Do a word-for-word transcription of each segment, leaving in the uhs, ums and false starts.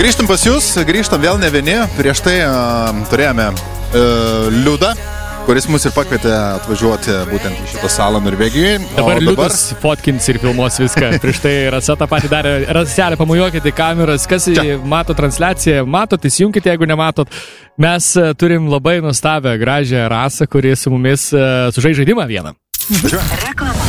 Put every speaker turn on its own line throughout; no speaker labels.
Grįžtam pas jūs, grįžtam vėl ne vieni. Prieš tai uh, turėjome uh, Liudą, kuris mus ir pakvietė atvažiuoti būtent į šitą salą Norvegijoje.
Dabar Liudas fotkins ir filmuos viską. Prieš tai Rasa tą patį darė. Raselė, pamojuokite kameras. Kas Čia. Mato transliaciją, matot, įsijunkite, jeigu nematot. Mes turim labai nuostabią, gražią Rasą, kuri su mumis uh, sužais žaidimą vieną.
Reklama.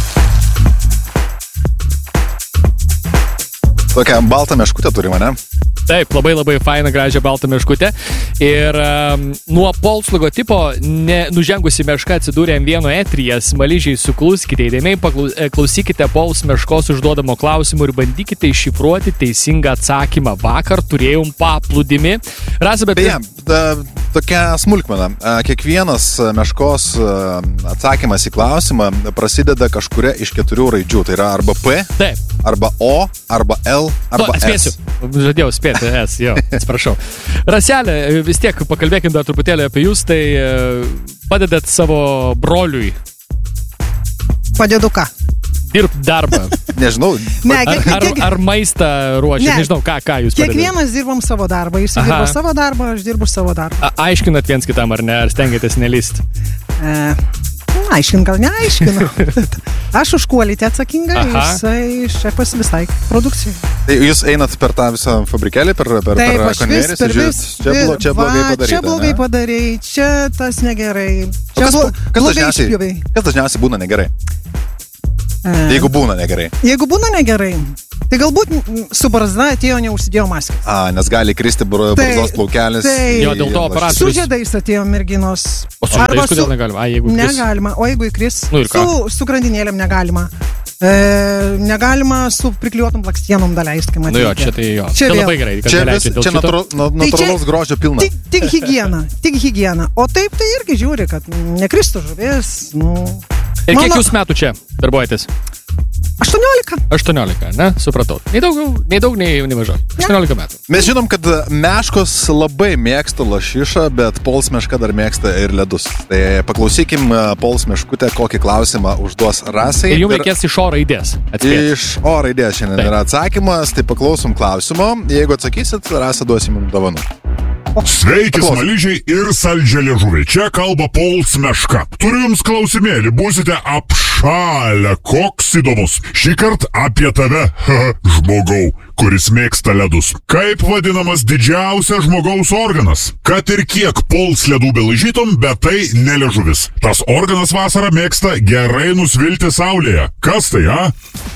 Tokią baltą meškutę turime, ne?
Taip, labai labai faina, gražią baltą meškutę. Ir um, nuo Pols logotipo ne, nužengusi meška atsidūrė M vieno eteryje. Smaližiai sukluskite, įdėmiai klausykite Pols meškos užduodamo klausimų ir bandykite iššifruoti teisingą atsakymą. Vakar turėjom paplūdimį. Rasa, bet...
Beje, ta, tokia smulkmena. Kiekvienas meškos atsakymas į klausimą prasideda kažkuria iš keturių raidžių. Tai yra arba P,
Taip.
arba O, arba L, arba
to, spėsiu.
S.
Žadėjau spėti. Es, jo, atsiprašau. Raselė, vis tiek pakalbėkim dar truputėlį apie jūs, tai padedat savo broliui.
Padedu ką?
Dirbt darbą.
Nežinau.
Ne,
Ar,
kiek,
ar,
kiek,
ar maistą ruošia,
Ne.
nežinau, ką, ką jūs padedat.
kiekvienas dirbam savo darbą. Jis dirba
Aha.
savo darbą, aš dirbu savo darbą.
A, aiškinat viens kitam, ar ne, ar stengiatės nelyst?
E, aiškin, gal neaiškinu. Aš už kuolitę atsakinga,
Aha.
jisai šefas visai produkcijai.
Tai jūs einat per tą visą fabrikėlį, per, per,
Taip,
per
aš vis,
konvejerį,
per
žiūrit,
vis.
čia, blo, čia
va,
blogai padaryta.
Čia blogai
ne?
padarei, čia tas negerai.
O
Čia
Kas,
blo,
kas,
blogai
dažniausiai,
išpjovei.
kas dažniausiai būna negerai?
E,
Jeigu būna negerai.
Jeigu būna negerai, tai galbūt m, su barzda atėjo, neužsidėjo maskės.
A, nes gali kristi br-
Tai-
barzdos plaukelis.
tai-
Jo, dėl to aparatas.
Su žiedais atėjo merginos.
O su
Arba
žaidais kodėl negalima? A, jeigu kris?
Negalima, o jeigu įkris,
Nu ir ką?
su, su grandinėlėm negalima. E, negalima su prikliuotom blakstienom daleisti, kai
Nu
matyti.
jo, čia tai jo.
Čia
Čia
vėl-
labai gerai, kad
Čia, vis,
neleidžiat dėl
čia
šito.
natūra, na,
Tai čia-
natūralaus grožio pilna.
Tik, tik higiena, tik higiena. O taip tai irgi žiūri, kad nekristų žuvis. Nu,
Ir kiek
Mano-
jūs metų čia darbuojatės?
aštuoniolika.
aštuoniolika, ne? Supratau. Nei daug, nei, daug, nei, nei mažiau. aštuoniolika metų.
Mes žinom, kad meškos labai mėgsta lašišą, bet Pols meška dar mėgsta ir ledus. Tai paklausykim Pols meškutę, kokį klausimą užduos Rasai.
Ir jums reikės iš O raidės atspėti.
Iš O raidės šiandien
Taip.
yra atsakymas, tai paklausom klausimo. Jeigu atsakysit, Rasą duosim jums dovanų.
Sveiki,
Paklausom.
smaližiai ir saldžialiežuviai. Čia kalba Pols meška. Turiu jums klausimėlį, būsite apšalę. Koks įdomus. Šįkart apie tave, žmogau, kuris mėgsta ledus. Kaip vadinamas didžiausias žmogaus organas? Kad ir kiek Pols ledų belaižytum, bet tai ne liežuvis. Tas organas vasarą mėgsta gerai nusvilti saulėje. Kas tai, a?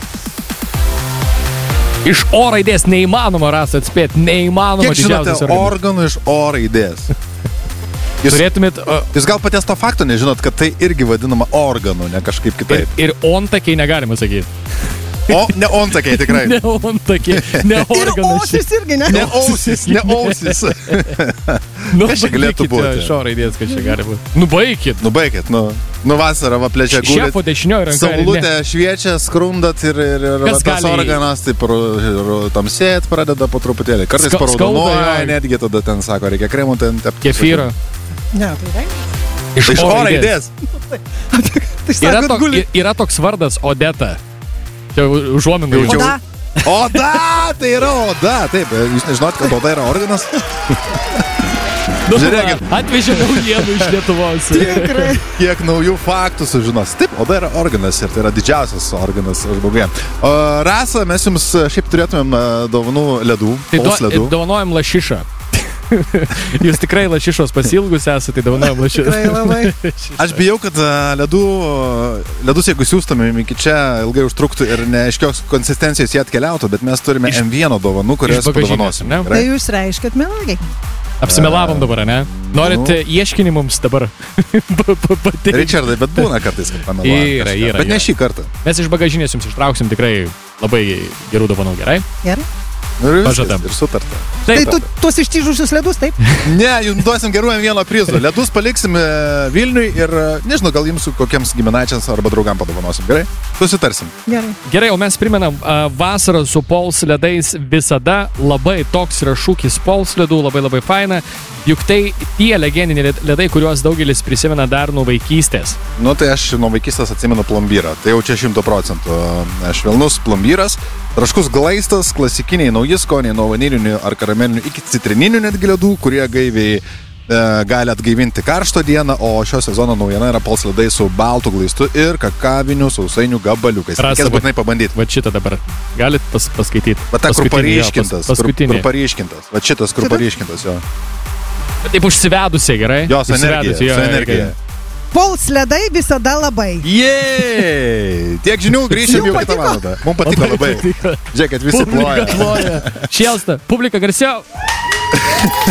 Iš O raidės neįmanoma Rasa atspėti. Neįmanoma
Kiek žinote
didžiausias organas.
organų iš O raidės? Jūs,
Turėtumėt o,
jūs gal paties to fakto nežinot, kad tai irgi vadinama organu, ne kažkaip
ir,
kitaip.
ir ontakiai negalima sakyti.
O, ne ontakiai tikrai.
Ne ontakiai, ne
Ir
organas.
osis irgi, ne?
Ne ausis, ne ausis.
Nu,
Kas čia galėtų
baikit,
būti?
Iš O raidės, kas čia gali būti. Nu, baikit.
Nu baikit, nu, nu vasarą va plečia gulit.
Šefo dešinioji ranka. ir
Saulutė
ne.
šviečia, skrundat ir, ir, ir va,
Kas
tas
gali-
organas taip ru- ru- tamsėt pradeda po truputėlį. Kartais
Ska-
paraudonuoja,
skauda, jo.
netgi tada ten sako, reikia kremų ten tepti.
Kefyro.
Ne, tai reikia.
Iš
Iš O raidės.
Tai
Yra,
sakot,
to,
guli.
yra toks vardas Odeta. Čia užuominų
Jaučiau.
jau.
Oda.
Oda, tai yra oda. Taip, jūs nežinot, kad oda yra organas?
Nu,
Žiūrėkit.
va, atvežė naujienų iš Lietuvos.
Tikrai.
Kiek naujų faktų sužinos. Taip, oda yra organas ir tai yra didžiausias organas žmoguje. Rasa, mes jums šiaip turėtumėm e, dovanų ledų,
Tai
Pols
do,
ledų.
dovanojam lašišą. Jūs tikrai lašišos pasilgus esate, tai dovanojam lašišą.
Tikrai labai.
Aš bijau, kad e, ledų, ledus, jeigu siūstumėm iki čia, ilgai užtruktų ir neaiškios konsistencijos jie atkeliautų, bet mes turime
Iš-
M vieno dovanų, kurias
iš bagažinės,
padovanosim.
ne?
Tai jūs reiškiat melagiai.
Apsimelavom dabar, ne? Norit
Nu.
ieškinį mums dabar pateikti?
Richardai, bet būna kartais, kad pameluoja.
Yra,
kažką.
yra,
Bet ne
yra.
šį kartą.
Mes iš bagažinės jums ištrauksim tikrai labai gerų dovanų, gerai?
Gerai.
Nu, ir viskas,
Pažadam.
ir sutarta.
Tai
Taip,
tu tuos ištižusius ledus, taip?
Ne, jums duosim gerų M vieno prizų. Ledus paliksim e, Vilniui ir, e, nežinau, gal jums su kokiems giminaičiams arba draugam padovanosim. Gerai? Susitarsim.
Gerai.
Gerai, o mes primenam, a, vasarą su Pols ledais visada labai toks yra šūkis Pols ledų, labai labai faina. Juk tai tie legendiniai led- ledai, kuriuos daugelis prisimena dar nuo vaikystės.
Nu, tai aš nuo vaikystės atsimenu plombyrą. Tai jau čia šimto procentų. Švelnus plombyras. Traškus glaistas, klasikiniai nauji skoniai nuo vanilinių ar karamelinių iki citrininių netgi ledų, kurie gaiviai e, gali atgaivinti karšto dieną, o šio sezono naujiena yra Pols ledai su baltų glaistu ir kakavinių sausainių gabaliukais.
Rasa,
Reikės būtinai pabandyti.
Va šitą dabar. Galit pas, paskaityti.
Va ta, kur
Paskutinį,
paryškintas.
jo, pas,
Kur, kur paryškintas. Va šitas, kur paryškintas, jo.
Taip užsivedusiai, gerai?
Jo, su energija.
Užsivedusiai, jo,
Su energija.
Pols ledai visada labai.
Jei! Tiek žinių, grįšim
Jum
jau kitą
patiko?
valandą. Mums patiko labai. Žiūrėkit, visi
Publika
ploja.
ploja. Šėlsta, publika garsiau.